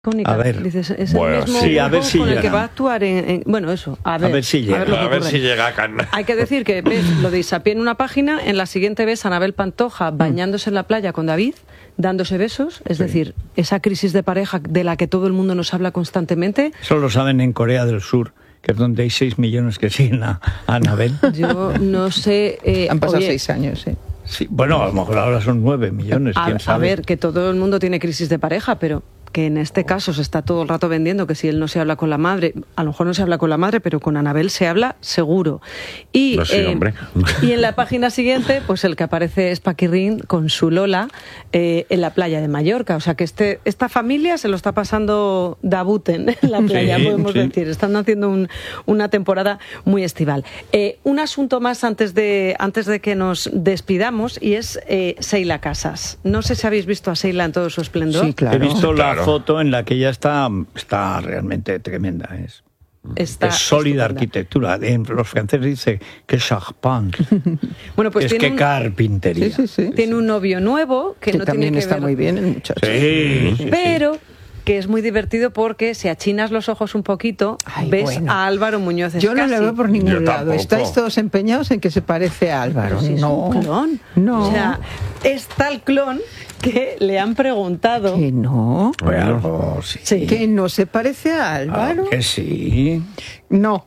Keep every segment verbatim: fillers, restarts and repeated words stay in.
Icónica. A ver, dices, es bueno, el mismo sí, a ver si con el llega. que va a actuar en, en- bueno, eso, a ver, A ver si llega. lo que A ver ocurre. si llega a Cannes. Hay que decir que ves lo de Isapié en una página, en la siguiente ves a Anabel Pantoja bañándose en la playa con David, dándose besos, es Sí. decir, esa crisis de pareja de la que todo el mundo nos habla constantemente. Eso lo saben en Corea del Sur, que es donde hay seis millones que siguen a, a Anabel. Yo no sé... eh, Han pasado oye, seis años, sí. Sí, bueno, a lo mejor ahora son nueve millones, a, quién a sabe. ver, que todo el mundo tiene crisis de pareja, pero que en este caso se está todo el rato vendiendo que si él no se habla con la madre, a lo mejor no se habla con la madre, pero con Anabel se habla seguro. Y, No, sí, hombre. y en la página siguiente, pues el que aparece es Paquirrín con su Lola eh, en la playa de Mallorca. O sea que este esta familia se lo está pasando dabuten en la playa, Sí, podemos sí. decir. Están haciendo un- una temporada muy estival. Eh, un asunto más antes de, antes de que nos despidamos y es eh, Sheila Casas. No sé si habéis visto a Sheila en todo su esplendor. Sí, claro. He visto la Claro. foto en la que ella está, está realmente tremenda. Es, Está es sólida estupenda. arquitectura. En los franceses dice que charpente. Bueno, pues es tiene, que un, carpintería. Sí, sí, sí. tiene un novio nuevo que, Que no también tiene que está ver, muy bien el muchacho. Sí, sí, sí. pero que es muy divertido porque si achinas los ojos un poquito, Ay, ves bueno. a Álvaro Muñoz Yo no le Escasi. veo por ningún Yo lado. tampoco. Estáis todos empeñados en que se parece a Álvaro. Pero si es no, un clon. no. O sea, es tal clon que le han preguntado. que no. Pues Bueno. algo, sí. Sí. Que no se parece a Álvaro. Ah, que sí. No.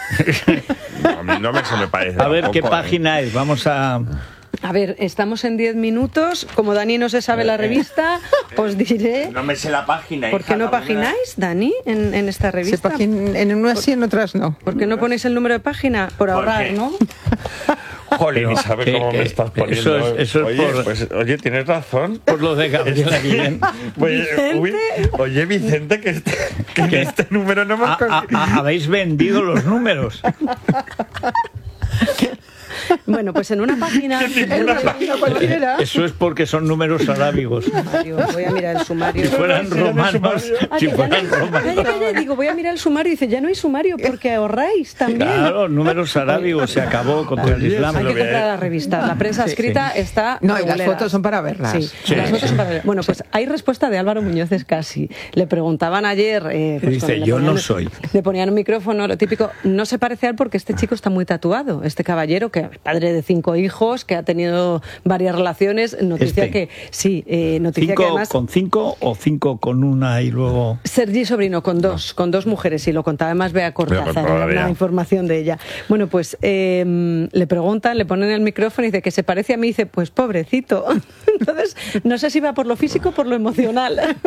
A mí no me, se me parece. A ver qué tampoco, ¿eh? página es. Vamos a... A ver, estamos en diez minutos. Como Dani no se sabe la revista, os diré. No me sé la página. ¿Por hija, qué no me la- pagináis, Dani, en, en esta Se revista? pagin- en unas sí, en otras no. ¿Por qué no ponéis el número de página? Por ahorrar, qué? ¿no? Jolín, Pero, ¿sabes ¿qué- cómo qué? me estás Eso poniendo? es- eso es oye, por- pues, oye, tienes razón. Por lo de Gabriela Guillén. Oye, Vicente. uy, oye, Vicente, que, este, que en ¿Qué? este número no hemos A- a- conseguido. a- habéis vendido los números. Bueno, pues en una página. En una página cualquiera. Eso es porque son números arábigos. Sumario, voy a mirar el sumario. Si fueran romanos, Ah, si que ya no fueran hay- Calla, romanos. calla, digo, voy a mirar el sumario. Dice, ya no hay sumario porque ahorráis también. Claro, números arábigos, se acabó contra el Islam. Hay que lo voy a- comprar la revista. La prensa Sí, escrita está. No, y las regulera. fotos son para verlas. Sí, Sí, las fotos sí. son para ver. Bueno, pues hay respuesta de Álvaro Muñoz Escasi. Le preguntaban ayer. Eh, pues, Dice, cuando le "Yo no ponían- soy". Le ponían un micrófono, lo típico. No se parece a él porque este chico está muy tatuado. Este caballero, que es padre de cinco hijos, que ha tenido varias relaciones. Noticia Este. que. Sí, eh, noticia que ¿Cinco además. con cinco o cinco con una y luego...? Sergi Sobrino con dos, con dos mujeres, y lo contaba además Bea Cortázar, Cortázar, era una Bea. información de ella. Bueno, pues eh, le preguntan, le ponen el micrófono y dice que se parece a mí, y dice, pues pobrecito. Entonces, no sé si va por lo físico o por lo emocional.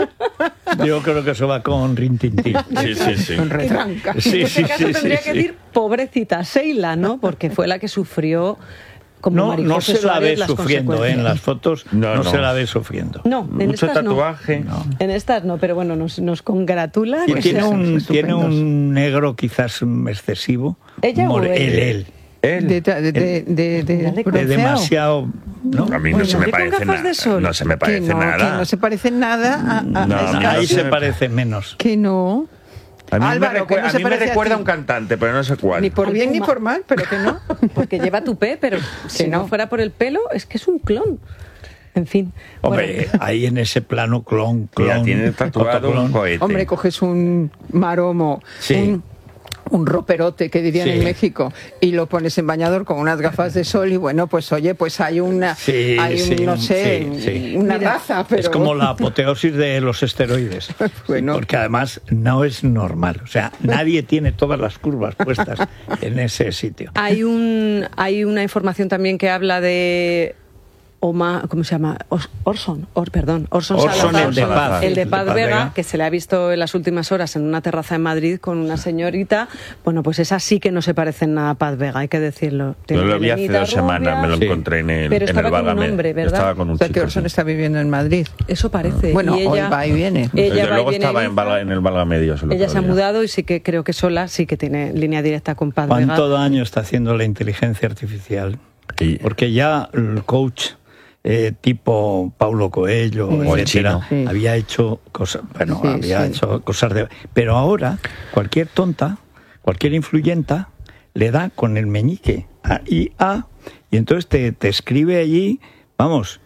Yo creo que eso va con Rintintín. Sí, sí, sí. Con retranca. Sí, en sí, este caso sí, tendría sí, que sí. decir pobrecita Sheila, ¿no? Porque fue la que sufrió como No, María no José se la Suárez ve las sufriendo, ¿eh? En consecuencias. las fotos no, No, no. se la ve sufriendo. No, en Mucho estas tatuaje. No. no. En estas no, pero bueno, nos, nos congratula. Y que tiene sea- un, tiene estupendos. un negro quizás excesivo. ¿Ella o More- él? él, él. Él. De, de, de, de, de- Dale De Bronceado. demasiado... ¿no? A mí no Bueno, se me ¿y con parece gafas de nada. sol? No se me que parece no, que nada. no se parece nada a, a- No, a- a mí no Ahí se se me- parece menos. que no. A mí Álvaro, me, que recuerda, no a se mí me parece a recuerda a ti. un cantante, pero no sé cuál. Ni Por bien ni Altuma. por mal, pero que no. Porque lleva tupé, pero si no. no. fuera por el pelo, es que es un clon. En fin. Hombre, bueno. ahí en ese plano clon, Que ya clon, tiene tatuado fotoclon. un cohete. Hombre, coges un maromo, Sí. un, un roperote, que dirían Sí. en México, y lo pones en bañador con unas gafas de sol y bueno, pues oye, pues hay una, Sí, hay un, sí, no sé, sí, sí. una Mira, raza, pero... Es como la apoteosis de los esteroides. Bueno. Porque además no es normal. O sea, nadie tiene todas las curvas puestas en ese sitio. Hay un hay una información también que habla de Oma, ¿cómo se llama? Os- Orson, Or, perdón, Orson, Orson, Salazar, el de Paz. el de El de Paz Paz Vega, Vega. que se le ha visto en las últimas horas en una terraza en Madrid con una señorita. Bueno, pues esa sí que no se parece en nada a Paz Vega, hay que decirlo. Yo Tiene lo vi hace melenita dos rubia, semanas, me lo Sí. encontré en el, Pero en estaba el con un Válgame. hombre, ¿verdad? Estaba con un O sea, que chico. Orson sí. está viviendo en Madrid. Eso parece. Bueno, y hoy ella, va y viene. Ella Desde va y luego viene estaba a en, Ibiza. Valga- en el Válgame Dios el Ella otro se ha día. mudado y sí que creo que sola sí que tiene línea directa con Paz Vega. ¿Cuánto daño está haciendo la inteligencia artificial? Y- Porque ya el coach eh, tipo Paulo Coelho, Sí. O el etcétera, chino. Sí. había hecho cosas, bueno, Sí, había sí. hecho cosas de, pero ahora cualquier tonta, cualquier influyenta le da con el meñique a I A y entonces te, te escribe allí, vamos,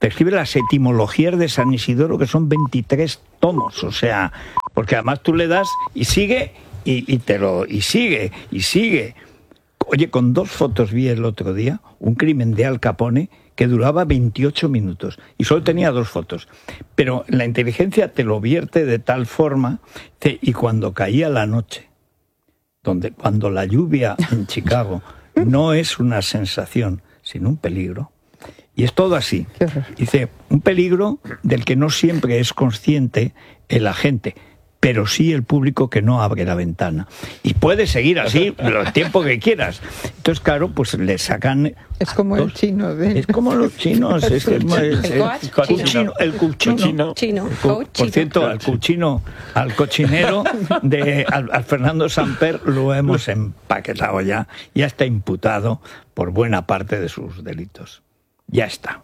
te escribe las etimologías de San Isidoro, que son veintitrés tomos, o sea, porque además tú le das y sigue, y, y te lo, y sigue, y sigue. Oye, con dos fotos vi el otro día un crimen de Al Capone que duraba veintiocho minutos y solo tenía dos fotos. Pero la inteligencia te lo vierte de tal forma que, y cuando caía la noche, donde cuando la lluvia en Chicago no es una sensación, sino un peligro, y es todo así. Dice, un peligro del que no siempre es consciente el agente, pero sí el público que no abre la ventana. Y puede seguir así el tiempo que quieras. Entonces, claro, pues le sacan... Es como dos, el chino. De... Es como los chinos. Es, es, es, el el cuchino. El cuchino. Chino. El cu, por cierto, al cuchino, al cochinero de al, al Fernando Samper lo hemos empaquetado ya. Ya está imputado por buena parte de sus delitos. Ya está.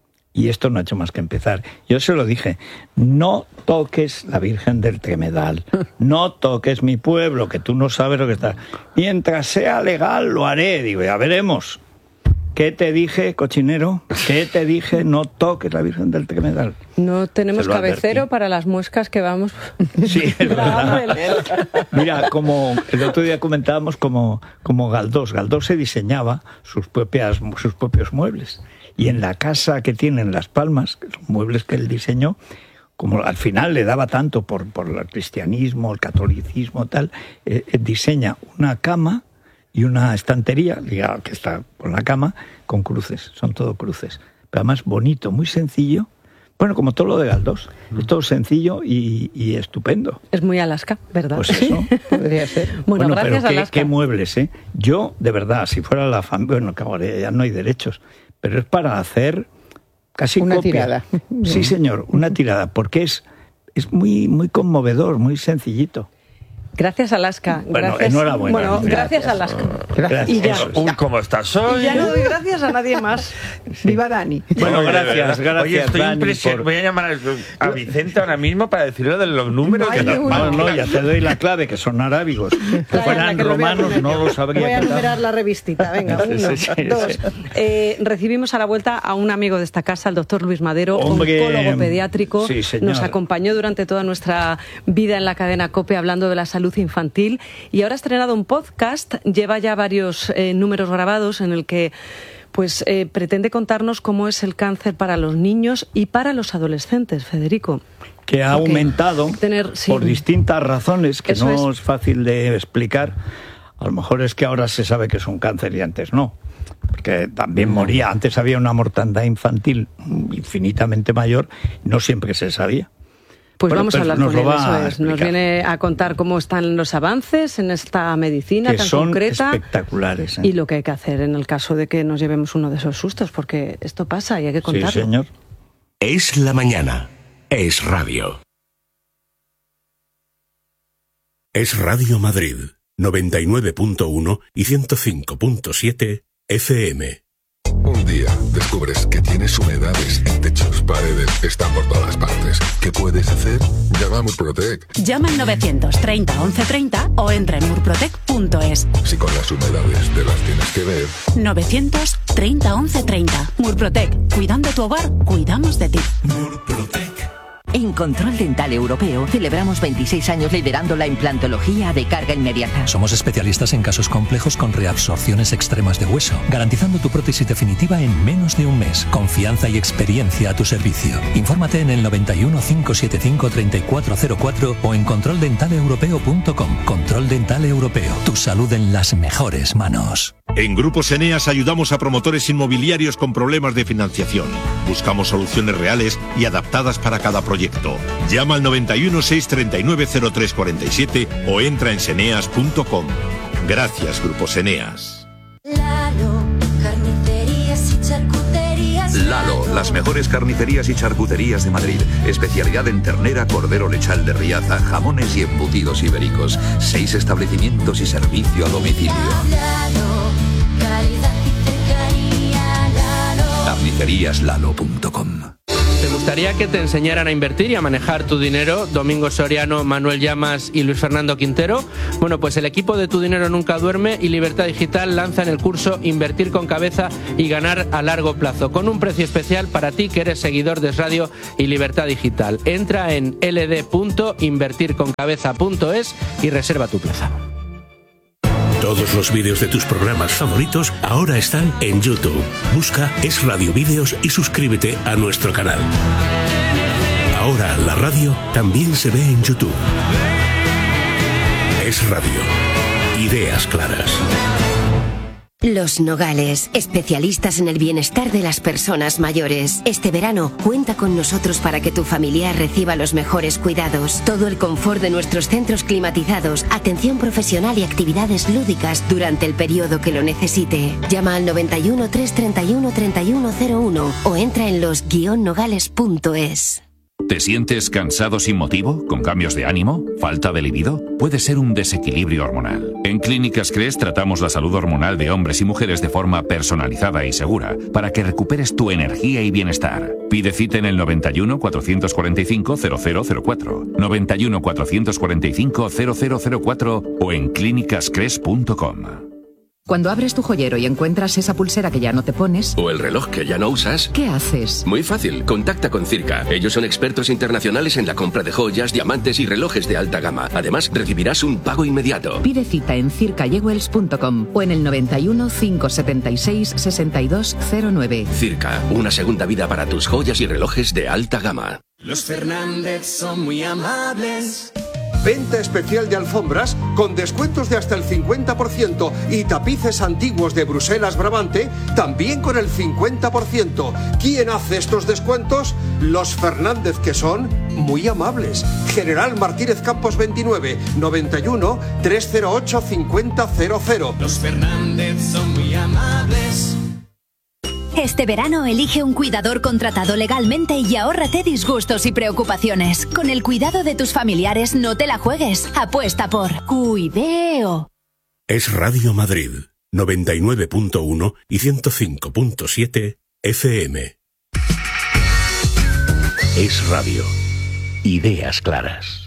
Y esto no ha hecho más que empezar. Yo se lo dije, no toques la Virgen del Tremedal, no toques mi pueblo, que tú no sabes lo que está. Mientras sea legal, lo haré. Digo, ya veremos. ¿Qué te dije, cochinero? ¿Qué te dije? No toques la Virgen del Tremedal. No tenemos cabecero advertí. Para las muescas que vamos. Sí, es verdad. Mira, como el otro día comentábamos como, como Galdós. Galdós se diseñaba sus, propias, sus propios muebles. Y en la casa que tiene en Las Palmas, que son muebles que él diseñó, como al final le daba tanto por, por el cristianismo, el catolicismo, tal, eh, eh, diseña una cama y una estantería, digamos, que está por la cama, con cruces, son todo cruces. Pero además bonito, muy sencillo. Bueno, como todo lo de Galdós, es todo sencillo y, y estupendo. Es muy Alaska, ¿verdad? Pues eso. Podría ser. Bueno, bueno gracias, pero qué, Alaska. qué muebles, ¿eh? Yo, de verdad, si fuera la familia, bueno, que ahora ya no hay derechos, pero es para hacer casi una copia. tirada. Sí, señor, una tirada, porque es, es muy, muy conmovedor, muy sencillito. Gracias, Alaska. Bueno, gracias. enhorabuena. Bueno, gracias, Gracias. Alaska. Gracias. Y ya. Uy, ¿cómo estás hoy? Y ya no doy gracias a nadie más. Viva Dani. Bueno, Oye, gracias, gracias, Oye, estoy Dani, impresionado. por- Voy a llamar a, a Vicente ahora mismo para decirle de los números. No que hay nos- uno. Vamos, no, ya te doy la clave, que son arábigos. Si Claro, fueran que lo voy a romanos poner. no los habría Voy a quitado. numerar la revistita. Venga, Sí, uno, sí, sí, dos. sí. Eh, recibimos a la vuelta a un amigo de esta casa, el doctor Luis Madero, Hombre, oncólogo pediátrico. sí, señor. Nos acompañó durante toda nuestra vida en la cadena COPE hablando de la salud infantil y ahora ha estrenado un podcast, lleva ya varios eh, números grabados en el que pues eh, pretende contarnos cómo es el cáncer para los niños y para los adolescentes, Federico. Que ha Porque aumentado tener- sí. por distintas razones que Eso no es. es fácil de explicar. A lo mejor es que ahora se sabe que es un cáncer y antes no. Porque también moría. Antes había una mortandad infantil infinitamente mayor, no siempre se sabía. Pues Bueno, vamos a pues hablar nos con lo él, va eso a es. Nos explicar. viene a contar cómo están los avances en esta medicina Que tan son concreta espectaculares. ¿eh? y lo que hay que hacer en el caso de que nos llevemos uno de esos sustos, porque esto pasa y hay que Sí, contarlo. señor. Es la mañana. Es radio. Es Radio Madrid, noventa y nueve punto uno y ciento cinco punto siete F M. Un día descubres que tienes humedades en techos, paredes, están por todas partes. ¿Qué puedes hacer? Llama a Murprotec. Llama al novecientos treinta once treinta o entra en murprotec punto es. Si con las humedades te las tienes que ver. novecientos treinta once treinta. Murprotec. Cuidando tu hogar, cuidamos de ti. En Control Dental Europeo celebramos veintiséis años liderando la implantología de carga inmediata. Somos especialistas en casos complejos con reabsorciones extremas de hueso, garantizando tu prótesis definitiva en menos de un mes. Confianza y experiencia a tu servicio. Infórmate en el noventa y uno, cinco siete cinco, treinta y cuatro cero cuatro o en control dental europeo punto com. Control Dental Europeo. Tu salud en las mejores manos. En Grupos Eneas ayudamos a promotores inmobiliarios con problemas de financiación. Buscamos soluciones reales y adaptadas para cada proyecto. Llama al noventa y uno, seiscientos treinta y nueve, cero tres cuarenta y siete o entra en seneas punto com. Gracias, Grupos Eneas. Lalo, carnicerías y charcuterías. Lalo, las mejores carnicerías y charcuterías de Madrid. Especialidad en ternera, cordero lechal de Riaza, jamones y embutidos ibéricos. Seis establecimientos y servicio a domicilio. Lalo, calidad y cercanía. Lalo. carnicerías lalo punto com. ¿Te gusta gustaría que te enseñaran a invertir y a manejar tu dinero? Domingo Soriano, Manuel Llamas y Luis Fernando Quintero. Bueno, pues el equipo de Tu Dinero Nunca Duerme y Libertad Digital lanzan el curso Invertir con Cabeza y Ganar a Largo Plazo, con un precio especial para ti que eres seguidor de Es Radio y Libertad Digital. Entra en l d punto invertir con cabeza punto es y reserva tu plaza. Todos los vídeos de tus programas favoritos ahora están en YouTube. Busca Es Radio Vídeos y suscríbete a nuestro canal. Ahora la radio también se ve en YouTube. Es Radio. Ideas claras. Los Nogales, especialistas en el bienestar de las personas mayores. Este verano, cuenta con nosotros para que tu familiar reciba los mejores cuidados. Todo el confort de nuestros centros climatizados, atención profesional y actividades lúdicas durante el periodo que lo necesite. Llama al noventa y uno, trescientos treinta y uno, treinta y uno cero uno o entra en los guion nogales punto es. ¿Te sientes cansado sin motivo? ¿Con cambios de ánimo? ¿Falta de libido? Puede ser un desequilibrio hormonal. En Clínicas Cres tratamos la salud hormonal de hombres y mujeres de forma personalizada y segura para que recuperes tu energía y bienestar. Pide cita en el noventa y uno, cuatrocientos cuarenta y cinco, cero cero cero cuatro, noventa y uno, cuatrocientos cuarenta y cinco, cero cero cero cuatro o en clínicas cres punto com. Cuando abres tu joyero y encuentras esa pulsera que ya no te pones... O el reloj que ya no usas... ¿Qué haces? Muy fácil, contacta con Circa. Ellos son expertos internacionales en la compra de joyas, diamantes y relojes de alta gama. Además, recibirás un pago inmediato. Pide cita en circa jewels punto com o en el noventa y uno, quinientos setenta y seis, sesenta y dos cero nueve. Circa, una segunda vida para tus joyas y relojes de alta gama. Los Fernández son muy amables. Venta especial de alfombras con descuentos de hasta el cincuenta por ciento y tapices antiguos de Bruselas Brabante también con el cincuenta por ciento. ¿Quién hace estos descuentos? Los Fernández, que son muy amables. General Martínez Campos veintinueve, noventa y uno, trescientos ocho, cincuenta cero cero. Los Fernández son muy amables. Este verano elige un cuidador contratado legalmente y ahórrate disgustos y preocupaciones. Con el cuidado de tus familiares no te la juegues. Apuesta por Cuideo. Es Radio Madrid, noventa y nueve punto uno y ciento cinco punto siete F M. Es Radio. Ideas claras.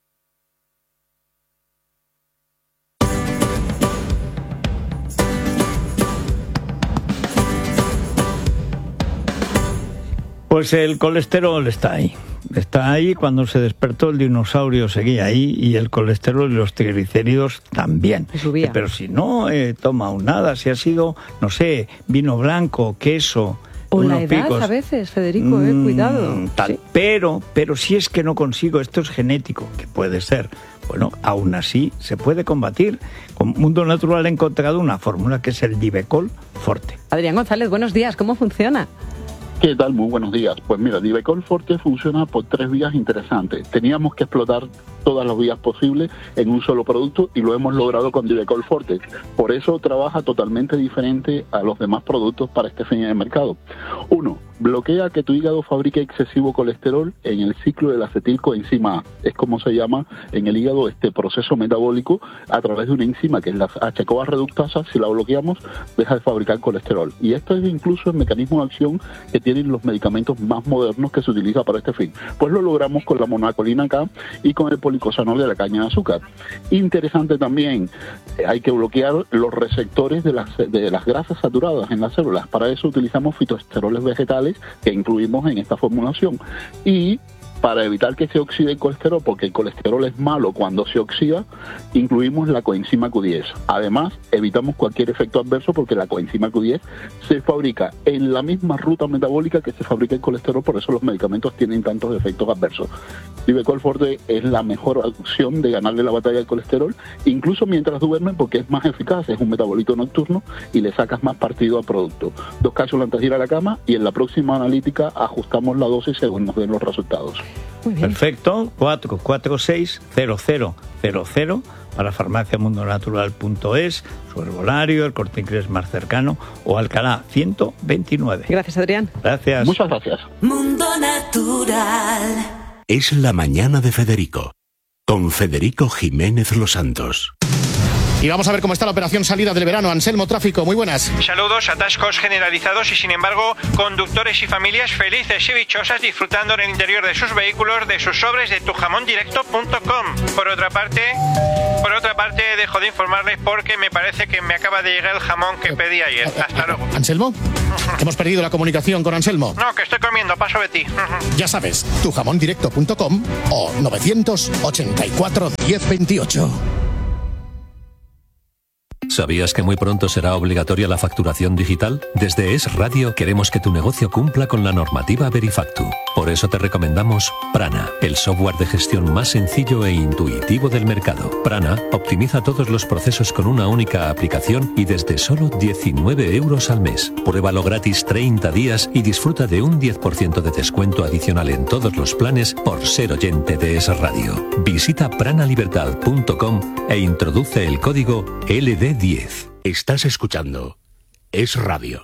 Pues el colesterol está ahí. Está ahí. Cuando se despertó el dinosaurio seguía ahí y el colesterol y los triglicéridos también. Subía. Pero si no he tomado nada, si ha sido, no sé, vino blanco, queso... O la unos edad picos, a veces, Federico, eh, mmm, cuidado. Tal. Sí. Pero, pero si es que no consigo, esto es genético, que puede ser. Bueno, aún así se puede combatir. Con Mundo Natural ha encontrado una fórmula que es el Divecol Forte. Adrián González, buenos días, ¿cómo funciona? ¿Qué tal? Muy buenos días. Pues mira, Divecol Forte funciona por tres vías interesantes. Teníamos que explotar todas las vías posibles en un solo producto y lo hemos logrado con Divecol Forte. Por eso trabaja totalmente diferente a los demás productos para este fin de mercado. Uno, bloquea que tu hígado fabrique excesivo colesterol en el ciclo de la acetilcoenzima A. Es como se llama en el hígado este proceso metabólico a través de una enzima que es la H-CoA reductasa. Si la bloqueamos, deja de fabricar colesterol. Y esto es incluso el mecanismo de acción que tienen los medicamentos más modernos que se utiliza para este fin. Pues lo logramos con la monacolina K y con el policosanol de la caña de azúcar. Interesante también, hay que bloquear los receptores de las, de las grasas saturadas en las células. Para eso utilizamos fitoesteroles vegetales que incluimos en esta formulación. Y para evitar que se oxide el colesterol, porque el colesterol es malo cuando se oxida, incluimos la coenzima Q diez. Además, evitamos cualquier efecto adverso porque la coenzima Q diez se fabrica en la misma ruta metabólica que se fabrica el colesterol, por eso los medicamentos tienen tantos efectos adversos. Divecol Forte es la mejor opción de ganarle la batalla al colesterol, incluso mientras duermen, porque es más eficaz, es un metabolito nocturno y le sacas más partido al producto. Dos cápsulas antes de ir a la cama y en la próxima analítica ajustamos la dosis según nos den los resultados. Perfecto, cuatro cuatro seis, cero cero cero cero para farmacia mundo natural punto es, su herbolario, el Corte Inglés más cercano o Alcalá ciento veintinueve. Gracias, Adrián. Gracias. Muchas gracias. Mundo Natural. Es la mañana de Federico, con Federico Jiménez Los Santos. Y vamos a ver cómo está la operación salida del verano. Anselmo Tráfico, muy buenas. Saludos, atascos generalizados y sin embargo conductores y familias felices y dichosas disfrutando en el interior de sus vehículos de sus sobres de tu jamón directo punto com. Por otra parte, por otra parte dejo de informarles porque me parece que me acaba de llegar el jamón que pedí ayer. Hasta luego. ¿Anselmo? Hemos perdido la comunicación con Anselmo. No, que estoy comiendo, paso de ti. Ya sabes, tu jamón directo punto com o novecientos ochenta y cuatro diez veintiocho. ¿Sabías que muy pronto será obligatoria la facturación digital? Desde Es Radio queremos que tu negocio cumpla con la normativa Verifactu. Por eso te recomendamos Prana, el software de gestión más sencillo e intuitivo del mercado. Prana optimiza todos los procesos con una única aplicación y desde solo diecinueve euros al mes. Pruébalo gratis treinta días y disfruta de un diez por ciento de descuento adicional en todos los planes por ser oyente de Es Radio. Visita pranalibertad punto com e introduce el código L D diez. Estás escuchando Es Radio.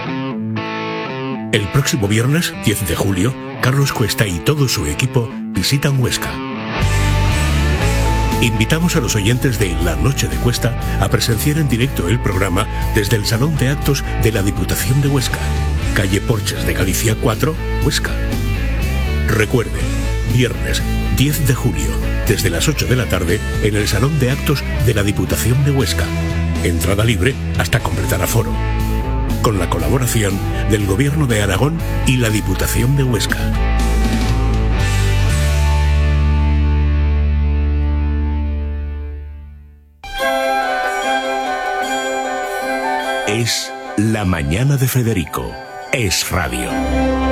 El próximo viernes, diez de julio, Carlos Cuesta y todo su equipo visitan Huesca. Invitamos a los oyentes de La Noche de Cuesta a presenciar en directo el programa desde el Salón de Actos de la Diputación de Huesca, calle Porches de Galicia cuatro, Huesca. Recuerde, viernes diez de julio, desde las ocho de la tarde, en el Salón de Actos de la Diputación de Huesca. Entrada libre hasta completar aforo. Con la colaboración del Gobierno de Aragón y la Diputación de Huesca. Es la mañana de Federico. Es Radio.